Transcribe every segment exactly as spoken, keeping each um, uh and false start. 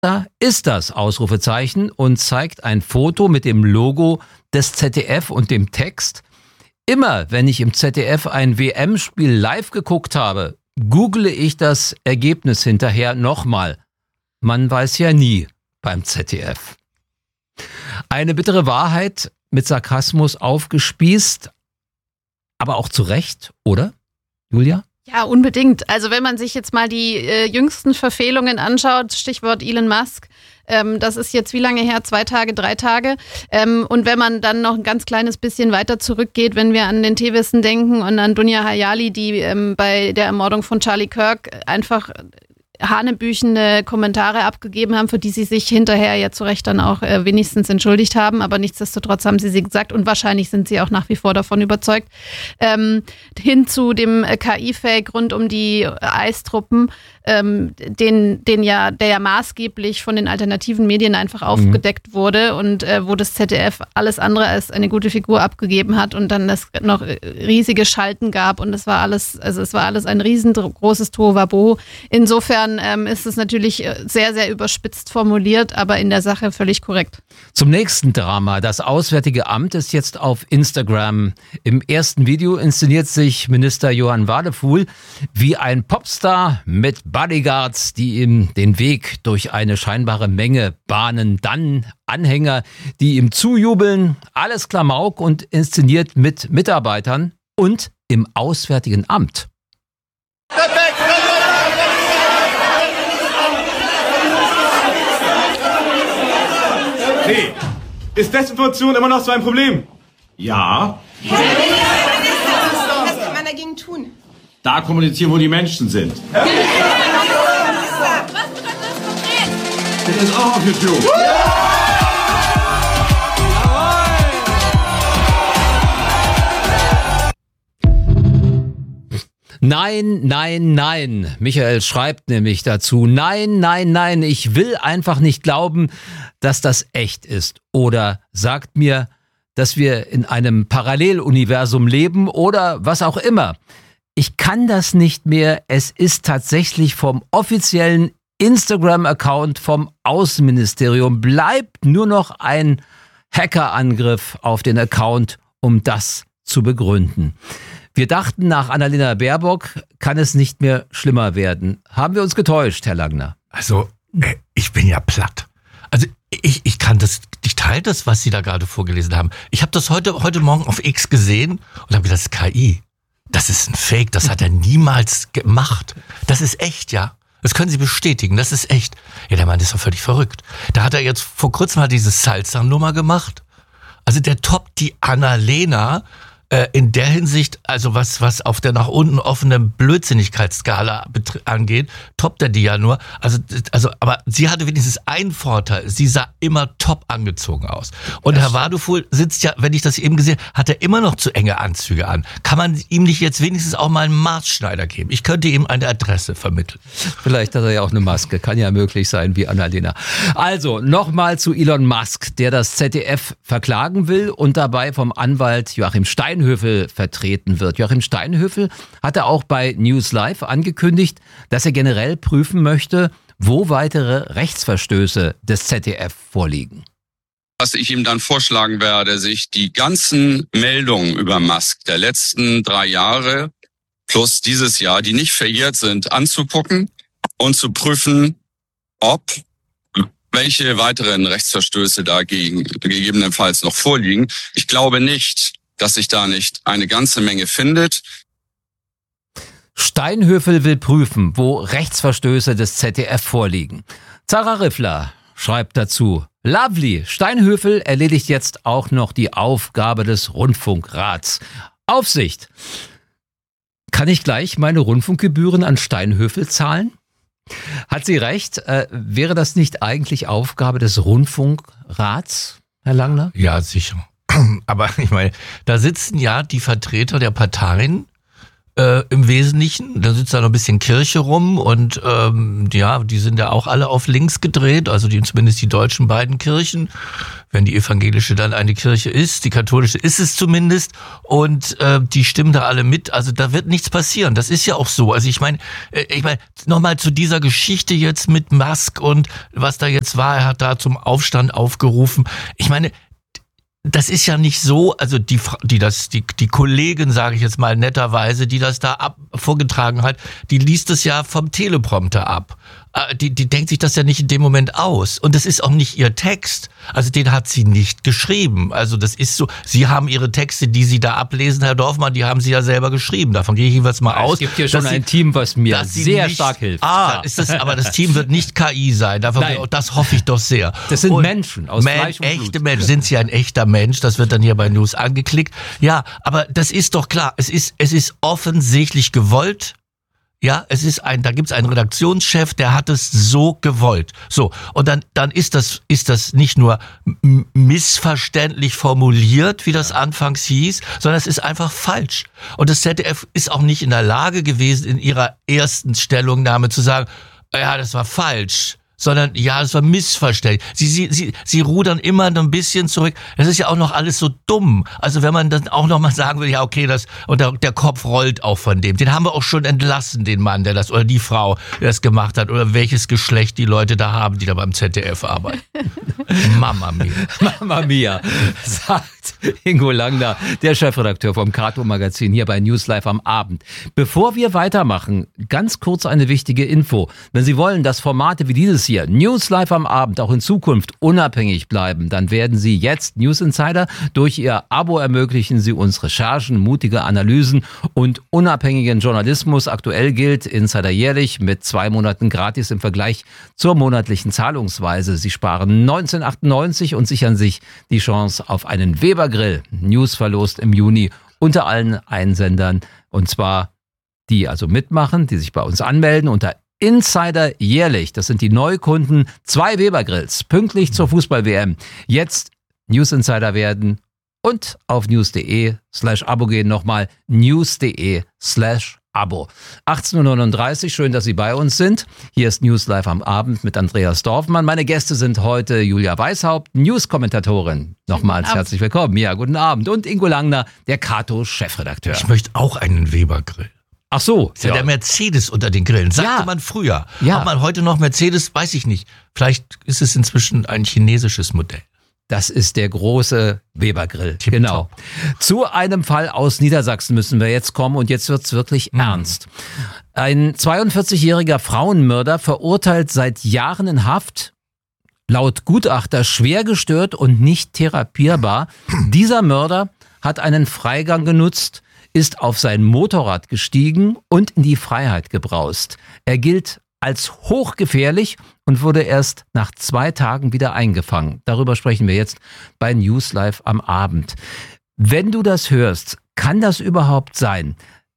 Da ist das Ausrufezeichen und zeigt ein Foto mit dem Logo des Z D F und dem Text: Immer wenn ich im Z D F ein W M-Spiel live geguckt habe, google ich das Ergebnis hinterher nochmal. Man weiß ja nie beim Z D F. Eine bittere Wahrheit mit Sarkasmus aufgespießt, aber auch zu Recht, oder, Julia? Ja, unbedingt. Also wenn man sich jetzt mal die äh, jüngsten Verfehlungen anschaut, Stichwort Elon Musk, ähm, das ist jetzt wie lange her? Zwei Tage, drei Tage. Ähm, und wenn man dann noch ein ganz kleines bisschen weiter zurückgeht, wenn wir an den Teewissen denken und an Dunja Hayali, die ähm, bei der Ermordung von Charlie Kirk einfach hanebüchende Kommentare abgegeben haben, für die sie sich hinterher ja zu Recht dann auch äh, wenigstens entschuldigt haben, aber nichtsdestotrotz haben sie sie gesagt und wahrscheinlich sind sie auch nach wie vor davon überzeugt, ähm, hin zu dem K I-Fake rund um die Eistruppen, ähm, den, den ja, der ja maßgeblich von den alternativen Medien einfach aufgedeckt mhm. wurde und äh, wo das Z D F alles andere als eine gute Figur abgegeben hat und dann es noch riesige Schalten gab und es war alles, also es war alles ein riesengroßes Tohuwabohu. Insofern ähm, ist es natürlich sehr, sehr überspitzt formuliert, aber in der Sache völlig korrekt. Zum nächsten Drama. Das Auswärtige Amt ist jetzt auf Instagram. Im ersten Video inszeniert sich Minister Johann Wadefuhl wie ein Popstar mit Bodyguards, die ihm den Weg durch eine scheinbare Menge bahnen. Dann Anhänger, die ihm zujubeln. Alles Klamauk und inszeniert mit Mitarbeitern und im Auswärtigen Amt. Hey, ist Desinformation immer noch so ein Problem? Ja. Was kann man dagegen tun? Da kommunizieren, wo die Menschen sind. Was bedeutet das konkret? Das ist auch auf YouTube. Nein, nein, nein. Michael schreibt nämlich dazu: Nein, nein, nein, ich will einfach nicht glauben, dass das echt ist. Oder sagt mir, dass wir in einem Paralleluniversum leben oder was auch immer. Ich kann das nicht mehr. Es ist tatsächlich vom offiziellen Instagram-Account vom Außenministerium. Bleibt nur noch ein Hackerangriff auf den Account, um das zu begründen. Wir dachten, nach Annalena Baerbock kann es nicht mehr schlimmer werden. Haben wir uns getäuscht, Herr Langner? Also, ich bin ja platt. Also, ich, ich kann das, ich teile das, was Sie da gerade vorgelesen haben. Ich habe das heute, heute Morgen auf X gesehen und habe gedacht, das ist K I. Das ist ein Fake, das hat er niemals gemacht. Das ist echt, ja. Das können Sie bestätigen, das ist echt. Ja, der Mann ist doch völlig verrückt. Da hat er jetzt vor kurzem mal diese Salsa-Nummer gemacht. Also der toppt die Annalena in der Hinsicht, also was was auf der nach unten offenen Blödsinnigkeitsskala angeht, toppt er die ja nur. Also also, aber sie hatte wenigstens einen Vorteil: Sie sah immer top angezogen aus. Und das Herr Wadefuhl sitzt ja, wenn ich das eben gesehen, hat er immer noch zu enge Anzüge an. Kann man ihm nicht jetzt wenigstens auch mal einen Maßschneider geben? Ich könnte ihm eine Adresse vermitteln. Vielleicht hat er ja auch eine Maske. Kann ja möglich sein, wie Annalena. Also nochmal zu Elon Musk, der das Z D F verklagen will und dabei vom Anwalt Joachim Steinhöfel vertreten wird. Joachim Steinhöfel hatte auch bei News Live angekündigt, dass er generell prüfen möchte, wo weitere Rechtsverstöße des Z D F vorliegen. Was ich ihm dann vorschlagen werde, sich die ganzen Meldungen über Musk der letzten drei Jahre plus dieses Jahr, die nicht verjährt sind, anzugucken und zu prüfen, ob welche weiteren Rechtsverstöße dagegen gegebenenfalls noch vorliegen. Ich glaube nicht, dass sich da nicht eine ganze Menge findet. Steinhöfel will prüfen, wo Rechtsverstöße des Z D F vorliegen. Zara Riffler schreibt dazu: Lovely, Steinhöfel erledigt jetzt auch noch die Aufgabe des Rundfunkrats. Aufsicht. Kann ich gleich meine Rundfunkgebühren an Steinhöfel zahlen? Hat sie recht? Äh, wäre das nicht eigentlich Aufgabe des Rundfunkrats, Herr Langner? Ja, sicher. Aber ich meine, da sitzen ja die Vertreter der Parteien, Äh, im Wesentlichen. Da sitzt da noch ein bisschen Kirche rum und ähm, ja, die sind ja auch alle auf links gedreht, also die, zumindest die deutschen beiden Kirchen. Wenn die evangelische dann eine Kirche ist, die katholische ist es zumindest und äh, die stimmen da alle mit. Also da wird nichts passieren. Das ist ja auch so. Also ich meine, äh, ich meine nochmal zu dieser Geschichte jetzt mit Musk und was da jetzt war. Er hat da zum Aufstand aufgerufen. Ich meine, das ist ja nicht so, also die die das die die Kollegin, sage ich jetzt mal netterweise, die das da ab, vorgetragen hat, die liest es ja vom Teleprompter ab. Die die denkt sich das ja nicht in dem Moment aus und das ist auch nicht ihr Text. Also den hat sie nicht geschrieben. Also das ist so, Sie haben Ihre Texte, die Sie da ablesen, Herr Dorfmann, die haben Sie ja selber geschrieben. Davon gehe ich jeweils mal aus. Es gibt hier schon ein Team, was mir sehr nicht, stark hilft. Ah, ist das, aber das Team wird nicht K I sein. Davon, das hoffe ich doch sehr. Das sind und Menschen aus Man, Fleisch und Blut. Echte Menschen. Sind Sie ein echter Mensch? Das wird dann hier bei News angeklickt. Ja, aber das ist doch klar. Es ist, es ist offensichtlich gewollt. Ja, es ist ein, da gibt's einen Redaktionschef, der hat es so gewollt. So. Und dann, dann ist das, ist das nicht nur m- missverständlich formuliert, wie das anfangs hieß, sondern es ist einfach falsch. Und das Z D F ist auch nicht in der Lage gewesen, in ihrer ersten Stellungnahme zu sagen, ja, das war falsch. Sondern, ja, es war missverständlich. Sie, sie, sie, sie rudern immer noch ein bisschen zurück. Das ist ja auch noch alles so dumm. Also wenn man dann auch noch mal sagen will, ja, okay, das, und der, der Kopf rollt auch von dem. Den haben wir auch schon entlassen, den Mann, der das, oder die Frau, der das gemacht hat, oder welches Geschlecht die Leute da haben, die da beim Z D F arbeiten. Mama mia. Mama mia, sagt Ingo Langner, der Chefredakteur vom Kato-Magazin hier bei News Live am Abend. Bevor wir weitermachen, ganz kurz eine wichtige Info. Wenn Sie wollen, dass Formate wie dieses hier, News Live am Abend, auch in Zukunft unabhängig bleiben, dann werden Sie jetzt News Insider. Durch Ihr Abo ermöglichen Sie uns Recherchen, mutige Analysen und unabhängigen Journalismus. Aktuell gilt Insider jährlich mit zwei Monaten gratis im Vergleich zur monatlichen Zahlungsweise. Sie sparen neunzehn achtundneunzig und sichern sich die Chance auf einen Weber-Grill. News verlost im Juni unter allen Einsendern. Und zwar die also mitmachen, die sich bei uns anmelden unter Insider jährlich. Das sind die Neukunden. Zwei Weber-Grills pünktlich zur Fußball-W M. Jetzt News Insider werden und auf news.de slash Abo gehen. Nochmal news.de slash Abo. achtzehn Uhr neununddreißig, schön, dass Sie bei uns sind. Hier ist News Live am Abend mit Andreas Dorfmann. Meine Gäste sind heute Julia Weishaupt, News-Kommentatorin. Nochmals herzlich willkommen. Ja, guten Abend. Und Ingo Langner, der Kato-Chefredakteur. Ich möchte auch einen Weber-Grill. Ach so. Ist ja, ja der Mercedes unter den Grillen. Sagte ja. man früher. Ja. Ob man heute noch Mercedes, weiß ich nicht. Vielleicht ist es inzwischen ein chinesisches Modell. Das ist der große Weber-Grill. Tip genau. top. Zu einem Fall aus Niedersachsen müssen wir jetzt kommen und jetzt wird's wirklich Mhm. ernst. Ein zweiundvierzigjähriger Frauenmörder verurteilt seit Jahren in Haft, laut Gutachter schwer gestört und nicht therapierbar. Dieser Mörder hat einen Freigang genutzt, ist auf sein Motorrad gestiegen und in die Freiheit gebraust. Er gilt als hochgefährlich und wurde erst nach zwei Tagen wieder eingefangen. Darüber sprechen wir jetzt bei News Live am Abend. Wenn du das hörst, kann das überhaupt sein?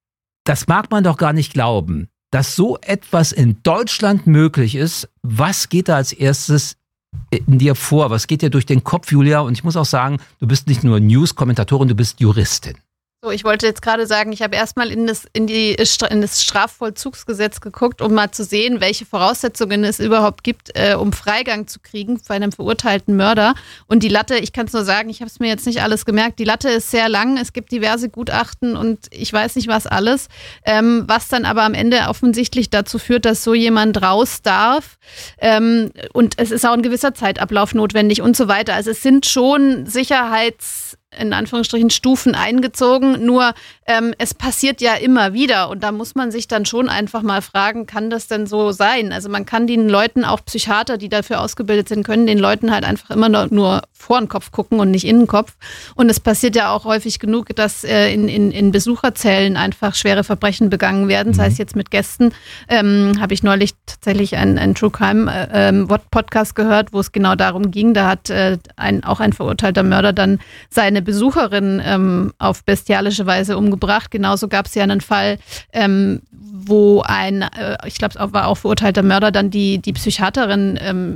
Das mag man doch gar nicht glauben, dass so etwas in Deutschland möglich ist. Was geht da als erstes in dir vor? Was geht dir durch den Kopf, Julia? Und ich muss auch sagen, du bist nicht nur News-Kommentatorin, du bist Juristin. So, ich wollte jetzt gerade sagen, ich habe erstmal in das, in, die, in das Strafvollzugsgesetz geguckt, um mal zu sehen, welche Voraussetzungen es überhaupt gibt, äh, um Freigang zu kriegen bei einem verurteilten Mörder. Und die Latte, ich kann es nur sagen, ich habe es mir jetzt nicht alles gemerkt, die Latte ist sehr lang, es gibt diverse Gutachten und ich weiß nicht was alles, ähm, was dann aber am Ende offensichtlich dazu führt, dass so jemand raus darf. Ähm, und es ist auch ein gewisser Zeitablauf notwendig und so weiter. Also es sind schon Sicherheits in Anführungsstrichen Stufen eingezogen, nur ähm, es passiert ja immer wieder und da muss man sich dann schon einfach mal fragen, kann das denn so sein? Also man kann den Leuten, auch Psychiater, die dafür ausgebildet sind, können den Leuten halt einfach immer nur, nur vor den Kopf gucken und nicht in den Kopf und es passiert ja auch häufig genug, dass äh, in, in, in Besucherzellen einfach schwere Verbrechen begangen werden, das heißt jetzt mit Gästen, ähm, habe ich neulich tatsächlich einen, einen True Crime äh, ähm, Podcast gehört, wo es genau darum ging, da hat äh, ein, auch ein verurteilter Mörder dann seine Besucherin ähm, auf bestialische Weise umgebracht. Genauso gab es ja einen Fall, ähm, wo ein, äh, ich glaube, es war auch verurteilter Mörder, dann die, die Psychiaterin ähm,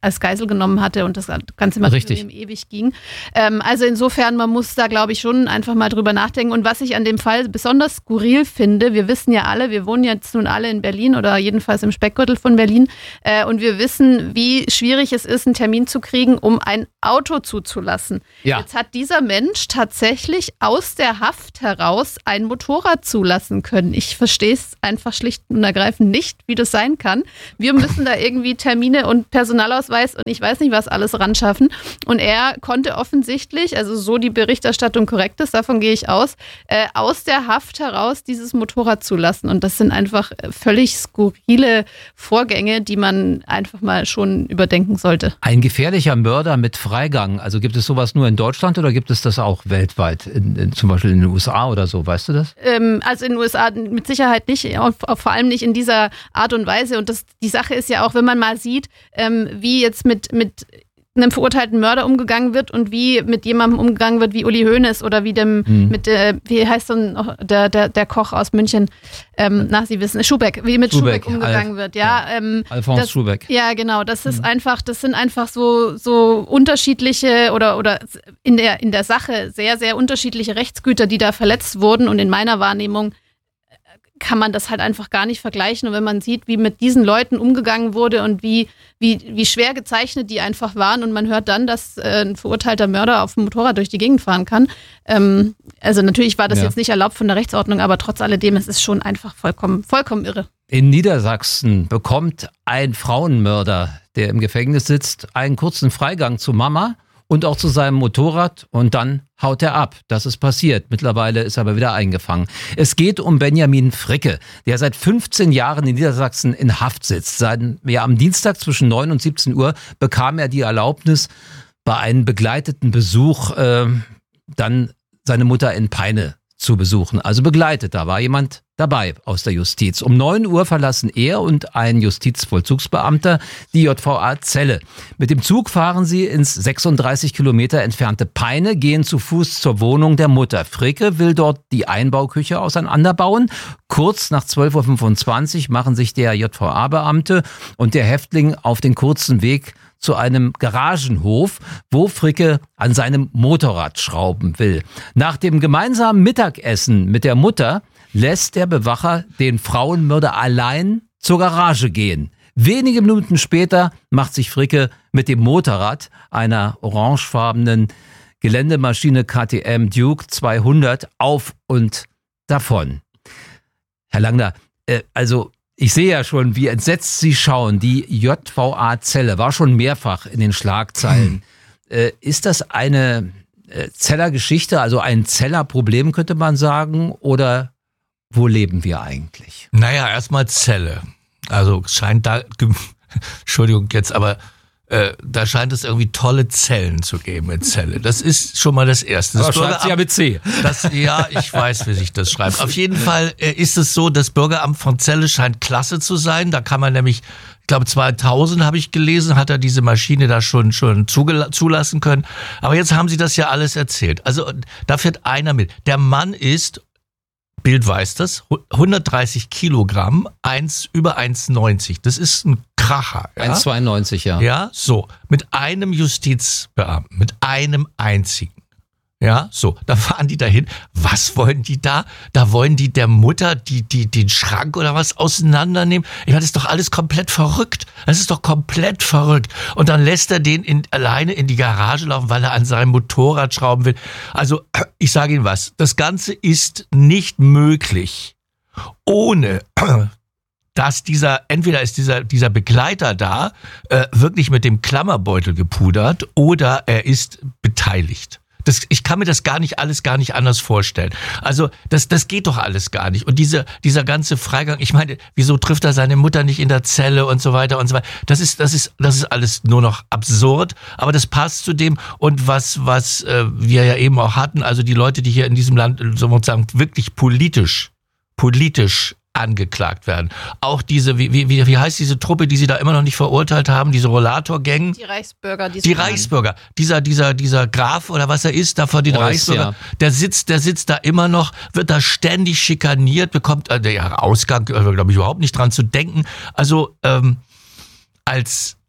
als Geisel genommen hatte und das Ganze mal ewig ging. Ähm, also insofern, man muss da, glaube ich, schon einfach mal drüber nachdenken. Und was ich an dem Fall besonders skurril finde, wir wissen ja alle, wir wohnen jetzt nun alle in Berlin oder jedenfalls im Speckgürtel von Berlin äh, und wir wissen, wie schwierig es ist, einen Termin zu kriegen, um ein Auto zuzulassen. Ja. Jetzt hat dieser Mensch tatsächlich aus der Haft heraus ein Motorrad zulassen können. Ich verstehe es einfach schlicht und ergreifend nicht, wie das sein kann. Wir müssen da irgendwie Termine und Personalausweis und ich weiß nicht, was alles ran schaffen. Und er konnte offensichtlich, also so die Berichterstattung korrekt ist, davon gehe ich aus, äh, aus der Haft heraus dieses Motorrad zulassen. Und das sind einfach völlig skurrile Vorgänge, die man einfach mal schon überdenken sollte. Ein gefährlicher Mörder mit Freigang. Also gibt es sowas nur in Deutschland oder gibt es das auch weltweit? In, in, zum Beispiel in den U S A oder so, weißt du das? Ähm, also in den U S A mit Sicherheit nicht, auch, auch vor allem nicht in dieser Art und Weise. Und das, die Sache ist ja auch, wenn man mal sieht, ähm, wie jetzt mit, mit einem verurteilten Mörder umgegangen wird und wie mit jemandem umgegangen wird wie Uli Hoeneß oder wie dem, mhm. mit, äh, wie heißt denn der, der, der Koch aus München, ähm, nach Sie wissen, Schubeck, wie mit Schubeck, Schubeck umgegangen Alf, wird, ja. ja. Ähm, Alfons das, Schubeck. Ja, genau, das ist mhm. einfach, das sind einfach so, so unterschiedliche oder, oder in der, in der Sache sehr, sehr unterschiedliche Rechtsgüter, die da verletzt wurden und in meiner Wahrnehmung kann man das halt einfach gar nicht vergleichen. Und wenn man sieht, wie mit diesen Leuten umgegangen wurde und wie, wie, wie schwer gezeichnet die einfach waren und man hört dann, dass äh, ein verurteilter Mörder auf dem Motorrad durch die Gegend fahren kann. Ähm, also natürlich war das ja. jetzt nicht erlaubt von der Rechtsordnung, aber trotz alledem, es ist schon einfach vollkommen, vollkommen irre. In Niedersachsen bekommt ein Frauenmörder, der im Gefängnis sitzt, einen kurzen Freigang zu Mama und auch zu seinem Motorrad und dann haut er ab. Das ist passiert. Mittlerweile ist er aber wieder eingefangen. Es geht um Benjamin Fricke, der seit fünfzehn Jahren in Niedersachsen in Haft sitzt. Seit, ja, am Dienstag zwischen neun und siebzehn Uhr bekam er die Erlaubnis, bei einem begleiteten Besuch äh, dann seine Mutter in Peine zu besuchen. Also begleitet, da war jemand dabei aus der Justiz. Um neun Uhr verlassen er und ein Justizvollzugsbeamter die J V A Celle. Mit dem Zug fahren sie ins sechsunddreißig Kilometer entfernte Peine, gehen zu Fuß zur Wohnung der Mutter. Fricke will dort die Einbauküche auseinanderbauen. Kurz nach zwölf Uhr fünfundzwanzig machen sich der J V A-Beamte und der Häftling auf den kurzen Weg zu einem Garagenhof, wo Fricke an seinem Motorrad schrauben will. Nach dem gemeinsamen Mittagessen mit der Mutter lässt der Bewacher den Frauenmörder allein zur Garage gehen. Wenige Minuten später macht sich Fricke mit dem Motorrad, einer orangefarbenen Geländemaschine K T M Duke zweihundert, auf und davon. Herr Langner, äh, also ich sehe ja schon, wie entsetzt Sie schauen. Die J V A-Zelle war schon mehrfach in den Schlagzeilen. Hm. Äh, ist das eine äh, Zellergeschichte, also ein Zellerproblem, könnte man sagen? Oder wo leben wir eigentlich? Naja, erstmal Zelle. Also scheint da, Entschuldigung jetzt, aber äh, da scheint es irgendwie tolle Zellen zu geben in Celle. Das ist schon mal das Erste. Das aber schreibt sie ja mit C. Das, ja, ich weiß, wie sich das schreibt. Auf jeden Fall äh, ist es so, das Bürgeramt von Celle scheint klasse zu sein. Da kann man nämlich, ich glaube zweitausend habe ich gelesen, hat er diese Maschine da schon schon zugela- zulassen können. Aber jetzt haben sie das ja alles erzählt. Also da fährt einer mit. Der Mann ist, Bild weiß das, hundertdreißig Kilogramm, eins über eins neunzig. Das ist ein Kracher. Ja? eins zweiundneunzig, ja. Ja, so. Mit einem Justizbeamten, mit einem einzigen. Ja, so. Da fahren die dahin. Was wollen die da? Da wollen die der Mutter die, die, den Schrank oder was auseinandernehmen. Ich meine, das ist doch alles komplett verrückt. Das ist doch komplett verrückt. Und dann lässt er den in, alleine in die Garage laufen, weil er an seinem Motorrad schrauben will. Also, ich sage Ihnen was. Das Ganze ist nicht möglich, ohne dass dieser, entweder ist dieser, dieser Begleiter da, äh, wirklich mit dem Klammerbeutel gepudert oder er ist beteiligt. Das, ich kann mir das gar nicht alles gar nicht anders vorstellen. Also das, das geht doch alles gar nicht. Und diese, dieser ganze Freigang, ich meine, wieso trifft er seine Mutter nicht in der Zelle und so weiter und so weiter. Das ist, das ist, das ist alles nur noch absurd. Aber das passt zu dem und was, was äh, wir ja eben auch hatten. Also die Leute, die hier in diesem Land sozusagen wirklich politisch, politisch angeklagt werden. Auch diese, wie, wie, wie heißt diese Truppe, die sie da immer noch nicht verurteilt haben, diese Rollator-Gang? Die Reichsbürger. Die, die Reichsbürger. Dieser, dieser, dieser Graf oder was er ist, da vor den Reus, Reichsbürger, ja. der sitzt, der sitzt da immer noch, wird da ständig schikaniert, bekommt, äh, der Ausgang, äh, glaube ich, überhaupt nicht dran zu denken. Also, ähm, als,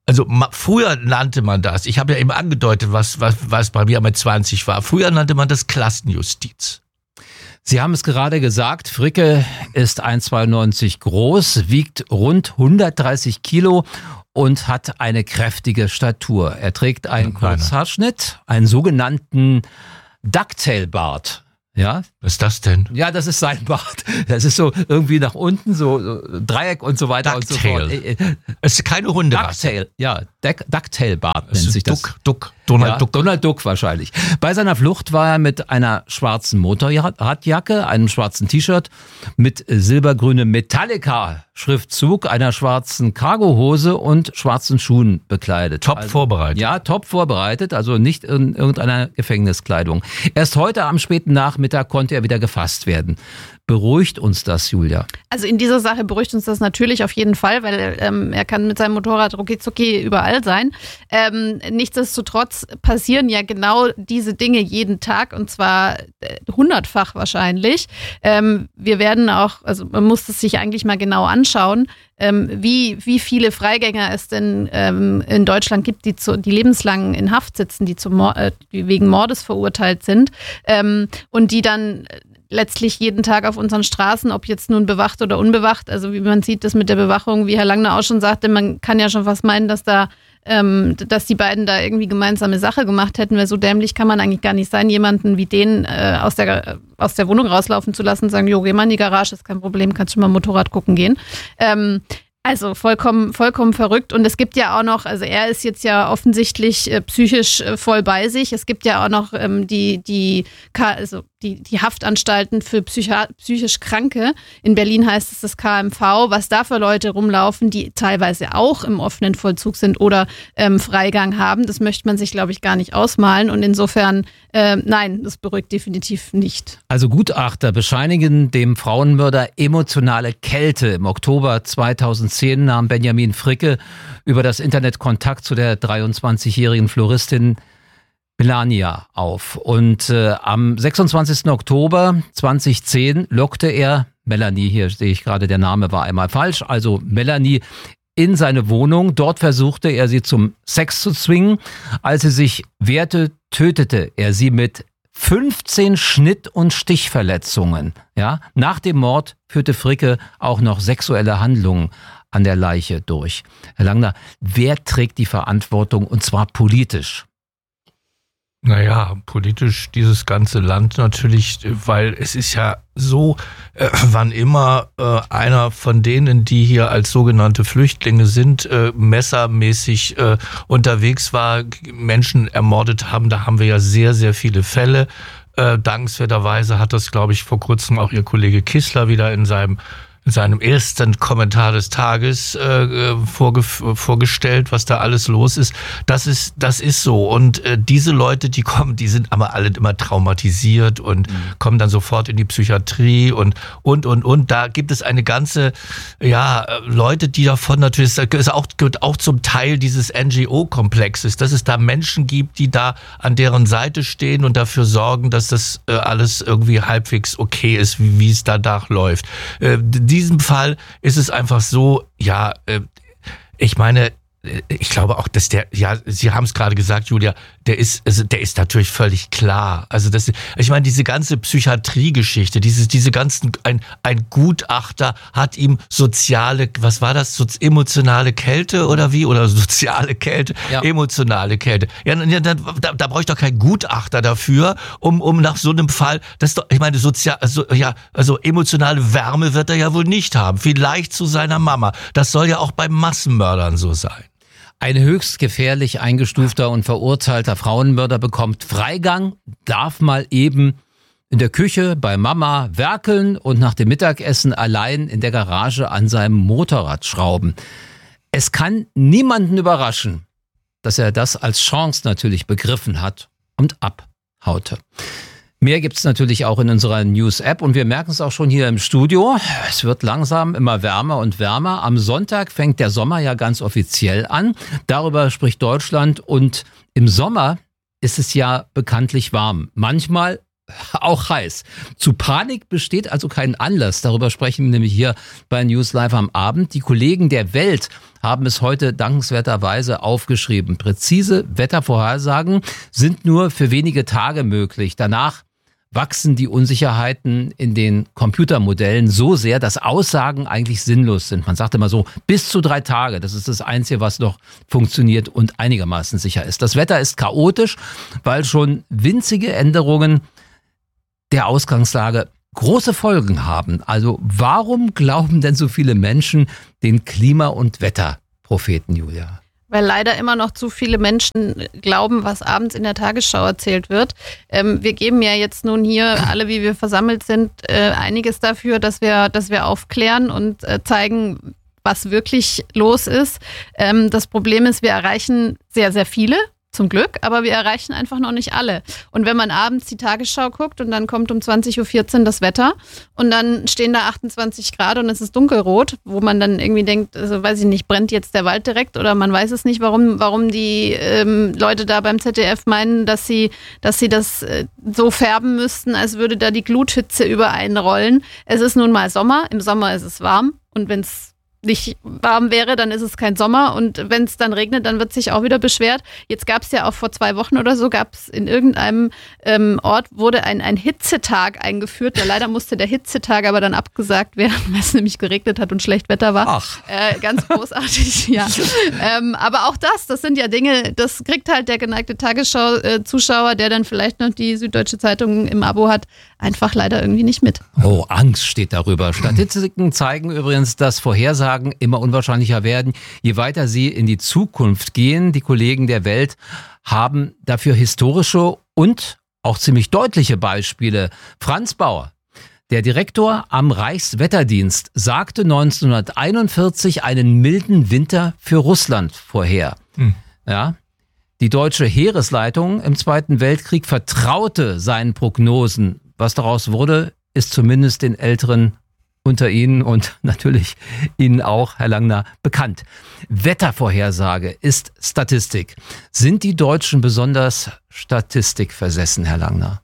Also ma, früher nannte man das, ich habe ja eben angedeutet, was, was, was bei mir mit zwanzig war, früher nannte man das Klassenjustiz. Sie haben es gerade gesagt, Fricke ist eins Komma zweiundneunzig groß, wiegt rund hundertdreißig Kilo und hat eine kräftige Statur. Er trägt einen Kurzhaarschnitt, einen sogenannten Ducktail-Bart. Ja? Was ist das denn? Ja, das ist sein Bart. Das ist so irgendwie nach unten, so, so Dreieck und so weiter Ducktail. und so fort. Es ist keine Hunderasse. Ducktail, ja, Ducktail-Bart nennt sich das. Duck, Duck, Donald ja, Duck. Donald Duck wahrscheinlich. Bei seiner Flucht war er mit einer schwarzen Motorradjacke, einem schwarzen T-Shirt, mit silbergrünem Metallica-Schriftzug, einer schwarzen Cargohose und schwarzen Schuhen bekleidet. Top also, vorbereitet. Ja, top vorbereitet, also nicht in irgendeiner Gefängniskleidung. Erst heute am späten Nachmittag konnte er wieder gefasst werden. Beruhigt uns das, Julia? Also in dieser Sache beruhigt uns das natürlich auf jeden Fall, weil ähm, er kann mit seinem Motorrad rucki überall sein. Ähm, nichtsdestotrotz passieren ja genau diese Dinge jeden Tag und zwar äh, hundertfach wahrscheinlich. Ähm, wir werden auch, also man muss das sich eigentlich mal genau anschauen, ähm, wie, wie viele Freigänger es denn ähm, in Deutschland gibt, die, zu, die lebenslang in Haft sitzen, die, zum, äh, die wegen Mordes verurteilt sind ähm, und die dann letztlich jeden Tag auf unseren Straßen, ob jetzt nun bewacht oder unbewacht. Also wie man sieht, das mit der Bewachung, wie Herr Langner auch schon sagte, man kann ja schon fast meinen, dass da, ähm, dass die beiden da irgendwie gemeinsame Sache gemacht hätten, weil so dämlich kann man eigentlich gar nicht sein, jemanden wie den äh, aus der aus der Wohnung rauslaufen zu lassen und sagen, jo, geh mal in die Garage, ist kein Problem, kannst schon mal Motorrad gucken gehen. Ähm, Also vollkommen, vollkommen verrückt. Und es gibt ja auch noch, also er ist jetzt ja offensichtlich äh, psychisch äh, voll bei sich. Es gibt ja auch noch ähm, die, die, also die, die Haftanstalten für Psychi- psychisch Kranke. In Berlin heißt es das K M V. Was da für Leute rumlaufen, die teilweise auch im offenen Vollzug sind oder ähm, Freigang haben, das möchte man sich, glaube ich, gar nicht ausmalen. Und insofern, äh, nein, das beruhigt definitiv nicht. Also Gutachter bescheinigen dem Frauenmörder emotionale Kälte. Im Oktober zweitausendzehn nahm Benjamin Fricke über das Internet Kontakt zu der dreiundzwanzigjährigen Floristin Melania auf. Und äh, am sechsundzwanzigsten Oktober zweitausendzehn lockte er, Melanie, hier sehe ich gerade, der Name war einmal falsch, also Melanie in seine Wohnung. Dort versuchte er sie zum Sex zu zwingen. Als sie sich wehrte, tötete er sie mit fünfzehn Schnitt- und Stichverletzungen. Ja, nach dem Mord führte Fricke auch noch sexuelle Handlungen an der Leiche durch. Herr Langner, wer trägt die Verantwortung und zwar politisch? Naja, politisch dieses ganze Land natürlich, weil es ist ja so, äh, wann immer äh, einer von denen, die hier als sogenannte Flüchtlinge sind, äh, messermäßig äh, unterwegs war, Menschen ermordet haben, da haben wir ja sehr, sehr viele Fälle. Äh, dankenswerterweise hat das, glaube ich, vor kurzem auch Ihr Kollege Kissler wieder in seinem in seinem ersten Kommentar des Tages äh, vorge- vorgestellt, was da alles los ist. Das ist, das ist so. Und äh, diese Leute, die kommen, die sind aber alle immer traumatisiert und mhm. kommen dann sofort in die Psychiatrie und, und, und, und. Da gibt es eine ganze, ja, Leute, die davon natürlich, das ist auch, gehört auch zum Teil dieses N G O-Komplexes, dass es da Menschen gibt, die da an deren Seite stehen und dafür sorgen, dass das äh, alles irgendwie halbwegs okay ist, wie, wie es danach läuft. Äh, In diesem Fall ist es einfach so, ja, äh, ich meine, ich glaube auch, dass der, ja, Sie haben es gerade gesagt, Julia, der ist, also der ist natürlich völlig klar. Also das, ich meine, diese ganze Psychiatriegeschichte, dieses, diese ganzen, ein, ein Gutachter hat ihm soziale, was war das, so, emotionale Kälte oder wie? Oder soziale Kälte, ja. emotionale Kälte. Ja, da, da, da brauche ich doch keinen Gutachter dafür, um, um nach so einem Fall, das ist doch, ich meine, sozial, also, ja, also emotionale Wärme wird er ja wohl nicht haben. Vielleicht zu seiner Mama. Das soll ja auch bei Massenmördern so sein. Ein höchst gefährlich eingestufter und verurteilter Frauenmörder bekommt Freigang, darf mal eben in der Küche bei Mama werkeln und nach dem Mittagessen allein in der Garage an seinem Motorrad schrauben. Es kann niemanden überraschen, dass er das als Chance natürlich begriffen hat und abhaute. Mehr gibt's natürlich auch in unserer News-App und wir merken es auch schon hier im Studio. Es wird langsam immer wärmer und wärmer. Am Sonntag fängt der Sommer ja ganz offiziell an. Darüber spricht Deutschland und im Sommer ist es ja bekanntlich warm. Manchmal auch heiß. Zu Panik besteht also kein Anlass. Darüber sprechen wir nämlich hier bei News Live am Abend. Die Kollegen der Welt haben es heute dankenswerterweise aufgeschrieben. Präzise Wettervorhersagen sind nur für wenige Tage möglich. Danach wachsen die Unsicherheiten in den Computermodellen so sehr, dass Aussagen eigentlich sinnlos sind. Man sagt immer so, bis zu drei Tage. Das ist das Einzige, was noch funktioniert und einigermaßen sicher ist. Das Wetter ist chaotisch, weil schon winzige Änderungen der Ausgangslage große Folgen haben. Also warum glauben denn so viele Menschen den Klima- und Wetterpropheten, Julia? Weil leider immer noch zu viele Menschen glauben, was abends in der Tagesschau erzählt wird. Ähm, wir geben ja jetzt nun hier, alle wie wir versammelt sind, äh, einiges dafür, dass wir, dass wir aufklären und äh, zeigen, was wirklich los ist. Ähm, das Problem ist, wir erreichen sehr, sehr viele. Zum Glück, aber wir erreichen einfach noch nicht alle. Und wenn man abends die Tagesschau guckt und dann kommt um zwanzig Uhr vierzehn das Wetter und dann stehen da achtundzwanzig Grad und es ist dunkelrot, wo man dann irgendwie denkt, also weiß ich nicht, brennt jetzt der Wald direkt oder man weiß es nicht, warum, warum die ähm, Leute da beim Z D F meinen, dass sie, dass sie das äh, so färben müssten, als würde da die Gluthitze über einen rollen. Es ist nun mal Sommer, im Sommer ist es warm und wenn es nicht warm wäre, dann ist es kein Sommer und wenn es dann regnet, dann wird sich auch wieder beschwert. Jetzt gab es ja auch vor zwei Wochen oder so, gab es in irgendeinem ähm, Ort, wurde ein, ein Hitzetag eingeführt. Ja, leider musste der Hitzetag aber dann abgesagt werden, weil es nämlich geregnet hat und schlecht Wetter war. Ach. Äh, ganz großartig, ja. Ähm, aber auch das, das sind ja Dinge, das kriegt halt der geneigte Tagesschau-Zuschauer, der dann vielleicht noch die Süddeutsche Zeitung im Abo hat, einfach leider irgendwie nicht mit. Oh, Angst steht darüber. Statistiken zeigen übrigens, dass Vorhersagen immer unwahrscheinlicher werden, je weiter sie in die Zukunft gehen. Die Kollegen der Welt haben dafür historische und auch ziemlich deutliche Beispiele. Franz Bauer, der Direktor am Reichswetterdienst, sagte neunzehnhunderteinundvierzig einen milden Winter für Russland vorher. Hm. Ja, die deutsche Heeresleitung im Zweiten Weltkrieg vertraute seinen Prognosen. Was daraus wurde, ist zumindest den Älteren unter Ihnen und natürlich Ihnen auch, Herr Langner, bekannt. Wettervorhersage ist Statistik. Sind die Deutschen besonders statistikversessen, Herr Langner?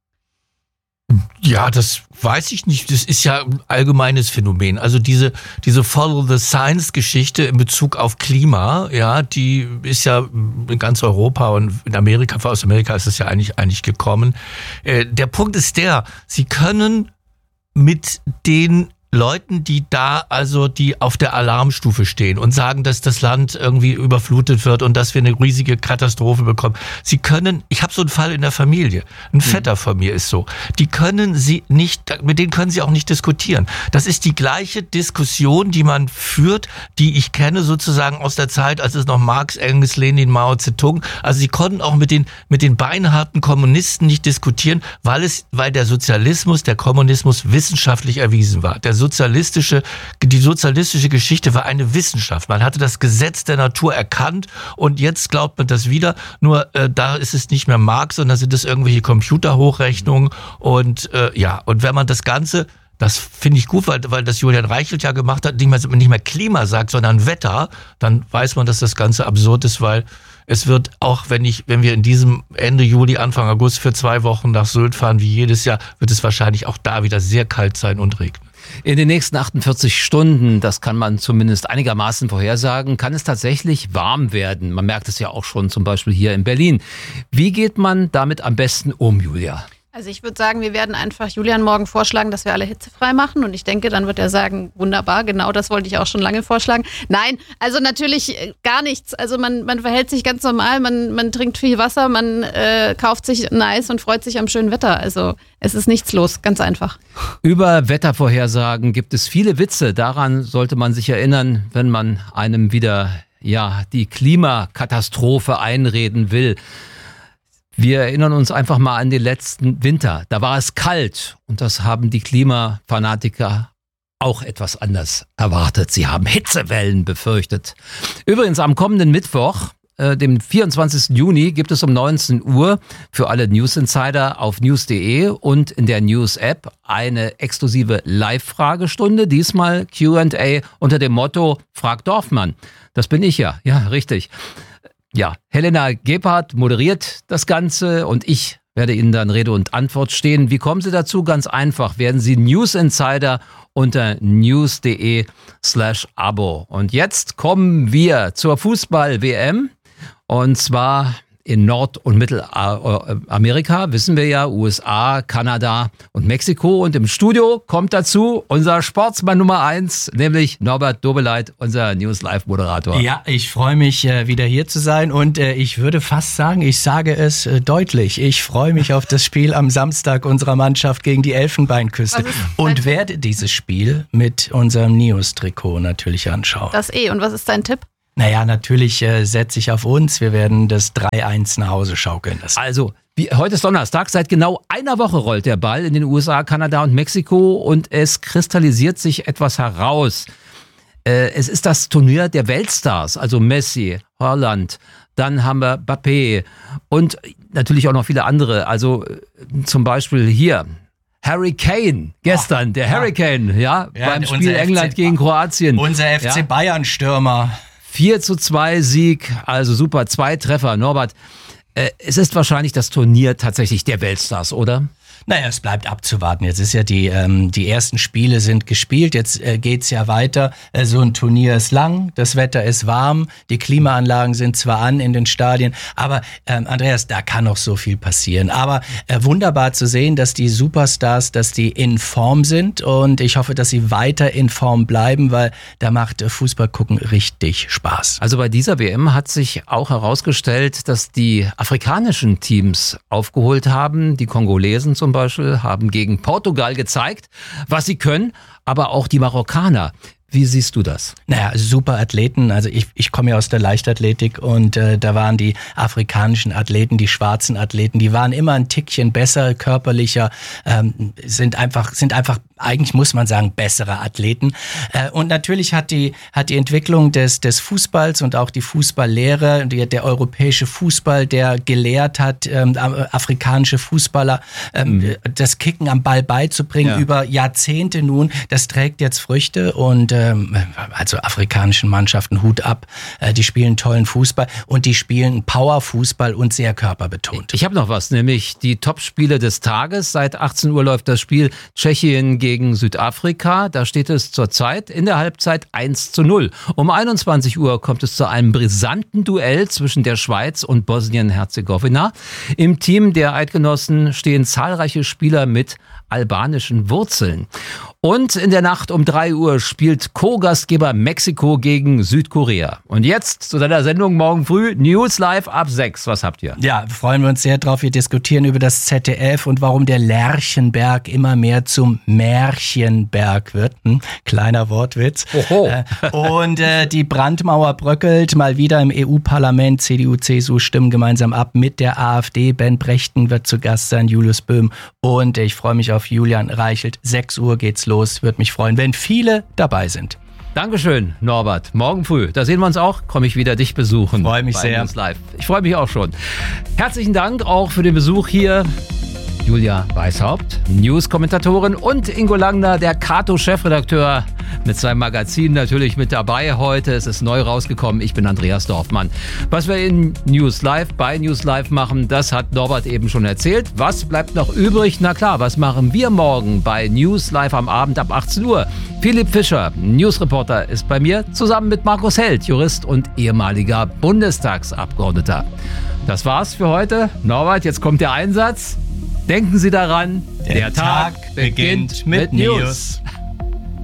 Ja, das weiß ich nicht. Das ist ja ein allgemeines Phänomen. Also diese diese Follow the Science Geschichte in Bezug auf Klima, ja, die ist ja in ganz Europa und in Amerika, aus Amerika ist es ja eigentlich eigentlich gekommen. Äh, der Punkt ist der: Sie können mit den Leuten, die da also die auf der Alarmstufe stehen und sagen, dass das Land irgendwie überflutet wird und dass wir eine riesige Katastrophe bekommen. Sie können, ich habe so einen Fall in der Familie, ein Vetter von mir ist so, die können sie nicht, mit denen können sie auch nicht diskutieren. Das ist die gleiche Diskussion, die man führt, die ich kenne sozusagen aus der Zeit, als es noch Marx, Engels, Lenin, Mao Zedong, also sie konnten auch mit den mit den beinharten Kommunisten nicht diskutieren, weil es, weil der Sozialismus, der Kommunismus wissenschaftlich erwiesen war. Der sozialistische, die sozialistische Geschichte war eine Wissenschaft. Man hatte das Gesetz der Natur erkannt und jetzt glaubt man das wieder. Nur äh, da ist es nicht mehr Marx, sondern sind es irgendwelche Computerhochrechnungen und äh, ja, und wenn man das Ganze, das finde ich gut, weil, weil das Julian Reichelt ja gemacht hat, nicht mehr, nicht mehr Klima sagt, sondern Wetter, dann weiß man, dass das Ganze absurd ist, weil es wird auch, wenn ich, wenn wir in diesem Ende Juli, Anfang August für zwei Wochen nach Sylt fahren, wie jedes Jahr, wird es wahrscheinlich auch da wieder sehr kalt sein und regnen. In den nächsten achtundvierzig Stunden, das kann man zumindest einigermaßen vorhersagen, kann es tatsächlich warm werden. Man merkt es ja auch schon zum Beispiel hier in Berlin. Wie geht man damit am besten um, Julia? Also ich würde sagen, wir werden einfach Julian morgen vorschlagen, dass wir alle hitzefrei machen und ich denke, dann wird er sagen, wunderbar, genau das wollte ich auch schon lange vorschlagen. Nein, also natürlich gar nichts. Also man, man verhält sich ganz normal, man, man trinkt viel Wasser, man äh, kauft sich ein Eis und freut sich am schönen Wetter. Also es ist nichts los, ganz einfach. Über Wettervorhersagen gibt es viele Witze. Daran sollte man sich erinnern, wenn man einem wieder ja die Klimakatastrophe einreden will. Wir erinnern uns einfach mal an den letzten Winter. Da war es kalt und das haben die Klimafanatiker auch etwas anders erwartet. Sie haben Hitzewellen befürchtet. Übrigens am kommenden Mittwoch, äh, dem vierundzwanzigsten Juni, gibt es um neunzehn Uhr für alle News Insider auf news punkt de und in der News-App eine exklusive Live-Fragestunde. Diesmal Q and A unter dem Motto Frag Dorfmann. Das bin ich ja, ja, richtig. Ja, Helena Gebhardt moderiert das Ganze und ich werde Ihnen dann Rede und Antwort stehen. Wie kommen Sie dazu? Ganz einfach. Werden Sie News Insider unter news.de slash Abo. Und jetzt kommen wir zur Fußball-W M. Und zwar in Nord- und Mittelamerika, wissen wir ja, U S A, Kanada und Mexiko. Und im Studio kommt dazu unser Sportsmann Nummer eins, nämlich Norbert Dobeleit, unser News-Live-Moderator. Ja, ich freue mich, äh, wieder hier zu sein und äh, ich würde fast sagen, ich sage es äh, deutlich, ich freue mich auf das Spiel am Samstag unserer Mannschaft gegen die Elfenbeinküste und werde dieses Spiel mit unserem News-Trikot natürlich anschauen. Das eh. Und was ist dein Tipp? Naja, natürlich äh, setze ich auf uns. Wir werden das drei eins nach Hause schaukeln lassen. Also, wie, heute ist Donnerstag. Seit genau einer Woche rollt der Ball in den U S A, Kanada und Mexiko und es kristallisiert sich etwas heraus. Äh, es ist das Turnier der Weltstars, also Messi, Haaland, dann haben wir Mbappé und natürlich auch noch viele andere. Also äh, zum Beispiel hier Harry Kane, gestern, oh, der ja. Hurricane, ja, ja beim Spiel England F C, gegen Kroatien. Unser F C ja. Bayern-Stürmer. vier zu zwei Sieg, also super, zwei Treffer. Norbert, äh, es ist wahrscheinlich das Turnier tatsächlich der Weltstars, oder? Naja, es bleibt abzuwarten. Jetzt ist ja die, ähm, die ersten Spiele sind gespielt, jetzt äh, geht's ja weiter. Äh, so ein Turnier ist lang, das Wetter ist warm, die Klimaanlagen sind zwar an in den Stadien, aber ähm, Andreas, da kann noch so viel passieren. Aber äh, wunderbar zu sehen, dass die Superstars, dass die in Form sind und ich hoffe, dass sie weiter in Form bleiben, weil da macht äh, Fußball gucken richtig Spaß. Also bei dieser W M hat sich auch herausgestellt, dass die afrikanischen Teams aufgeholt haben, die Kongolesen zum Beispiel, haben gegen Portugal gezeigt, was sie können, aber auch die Marokkaner. Wie siehst du das? Naja, super Athleten. Also ich, ich komme ja aus der Leichtathletik und äh, da waren die afrikanischen Athleten, die schwarzen Athleten, die waren immer ein Tickchen besser, körperlicher, ähm, sind einfach, sind einfach, eigentlich muss man sagen, bessere Athleten. Äh, und natürlich hat die, hat die Entwicklung des, des Fußballs und auch die Fußballlehre, die, der europäische Fußball, der gelehrt hat, ähm, afrikanische Fußballer ähm, mhm. das Kicken am Ball beizubringen, ja. über Jahrzehnte nun, das trägt jetzt Früchte und äh, also afrikanischen Mannschaften Hut ab, die spielen tollen Fußball und die spielen Powerfußball und sehr körperbetont. Ich habe noch was, nämlich die Top-Spiele des Tages. Seit achtzehn Uhr läuft das Spiel Tschechien gegen Südafrika. Da steht es zurzeit in der Halbzeit eins zu null. Um einundzwanzig Uhr kommt es zu einem brisanten Duell zwischen der Schweiz und Bosnien-Herzegowina. Im Team der Eidgenossen stehen zahlreiche Spieler mit albanischen Wurzeln. Und in der Nacht um drei Uhr spielt Co-Gastgeber Mexiko gegen Südkorea. Und jetzt zu deiner Sendung morgen früh, News Live ab sechs. Was habt ihr? Ja, freuen wir uns sehr drauf. Wir diskutieren über das Z D F und warum der Lerchenberg immer mehr zum Märchenberg wird. Hm? Kleiner Wortwitz. Oho. Äh, und äh, die Brandmauer bröckelt mal wieder im E U-Parlament. C D U, C S U stimmen gemeinsam ab mit der AfD. Ben Brechten wird zu Gast sein, Julius Böhm. Und ich freue mich auf Julian Reichelt. sechs Uhr geht's los. Würde mich freuen, wenn viele dabei sind. Dankeschön, Norbert. Morgen früh, da sehen wir uns auch, komme ich wieder dich besuchen. Freue mich sehr. Live. Ich freue mich auch schon. Herzlichen Dank auch für den Besuch hier. Julia Weishaupt, News-Kommentatorin, und Ingo Langner, der Kato-Chefredakteur, mit seinem Magazin natürlich mit dabei heute. Es ist neu rausgekommen. Ich bin Andreas Dorfmann. Was wir in News Live, bei News Live machen, das hat Norbert eben schon erzählt. Was bleibt noch übrig? Na klar, was machen wir morgen bei News Live am Abend ab achtzehn Uhr? Philipp Fischer, Newsreporter, ist bei mir, zusammen mit Markus Held, Jurist und ehemaliger Bundestagsabgeordneter. Das war's für heute. Norbert, jetzt kommt der Einsatz. Denken Sie daran, der, der Tag, Tag beginnt mit, mit News. News.